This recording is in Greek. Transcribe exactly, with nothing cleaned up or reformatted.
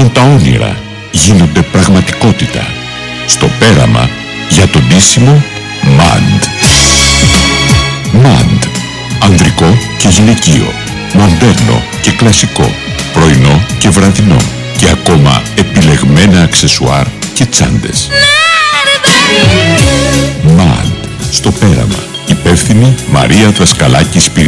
όταν τα όνειρα γίνονται πραγματικότητα. Στο πέραμα για το ντύσιμο μαντ. Μαντ. Ανδρικό και γυναικείο. Μοντέρνο και κλασικό. Πρωινό και βραδινό. Και ακόμα επιλεγμένα αξεσουάρ και τσάντες. Μαντ. Στο πέραμα. Υπεύθυνη Μαρία Δασκαλάκη Σπυριδάκη.